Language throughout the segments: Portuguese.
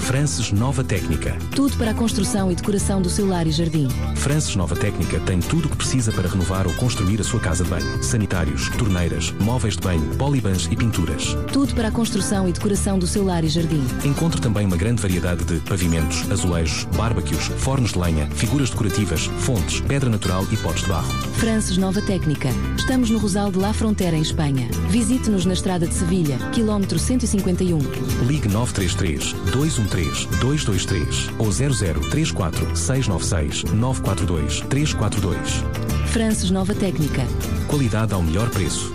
Frances Nova Técnica. Tudo para a construção e decoração do seu lar e jardim. Frances Nova Técnica tem tudo o que precisa para renovar ou construir a sua casa de banho. Sanitários, torneiras, móveis de banho, polibans e pinturas. Tudo para a construção e decoração do seu lar e jardim. Encontre também uma grande variedade de pavimentos, azulejos, barbecues, fornos de lenha, figuras decorativas, fontes, pedra natural e potes de barro. Frances Nova Técnica. Estamos no Rosal de La Frontera, em Espanha. Visite-nos na Estrada de Sevilha, quilómetro 151. Ligue 933 213 223 ou 0034 696 942 342. Frances Nova Técnica. Qualidade ao melhor preço.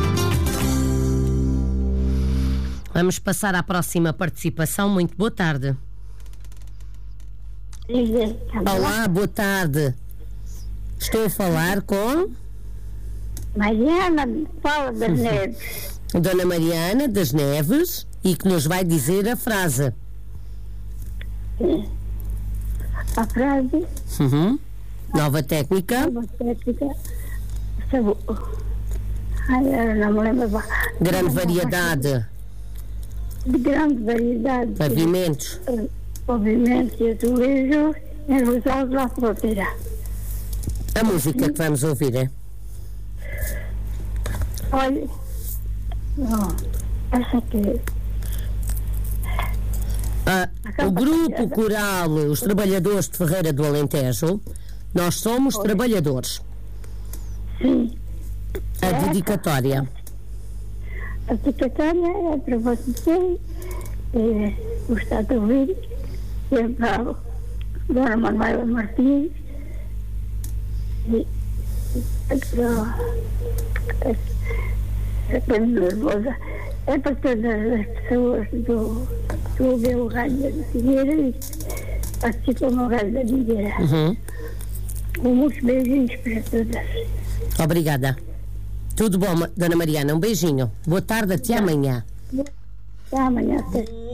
Vamos passar à próxima participação. Muito boa tarde. Olá, boa tarde. Estou a falar com Mariana Paula das Neves. Dona Mariana das Neves, e que nos vai dizer a frase. A frase Nova técnica. Nova técnica. Ai, eu não me lembro. Grande variedade. De grande variedade. Pavimentos. Pavimentos e azulejos em Rosal de La Frontera. A música que vamos ouvir é? Olha, essa aqui. O grupo coral Os Trabalhadores de Ferreira do Alentejo, nós somos trabalhadores. Sim. A dedicatória. A dedicatória é para você gostar de ouvir. É para a Dona Manuela Martins. E é para todas as pessoas do ouvir o Rádio da Figueira e participam no Rádio da Figueira. Muitos beijinhos para todas. Obrigada. Tudo bom, Dona Mariana? Um beijinho. Boa tarde, até amanhã. Até amanhã.